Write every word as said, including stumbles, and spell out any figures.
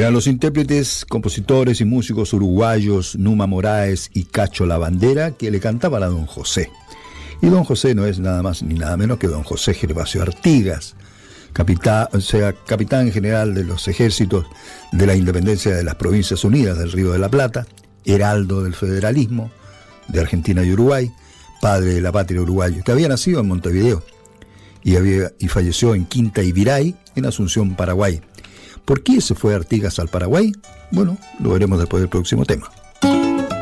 Eran los intérpretes, compositores y músicos uruguayos Numa Moraes y Cacho La Bandera que le cantaban a don José. Y don José no es nada más ni nada menos que don José Gervasio Artigas, capitán, o sea, capitán general de los ejércitos de la independencia de las Provincias Unidas del Río de la Plata, heraldo del federalismo de Argentina y Uruguay, padre de la patria uruguayo, que había nacido en Montevideo y, había, y falleció en Quinta Ibiray, en Asunción, Paraguay. ¿Por qué se fue Artigas al Paraguay? Bueno, lo veremos después del próximo tema.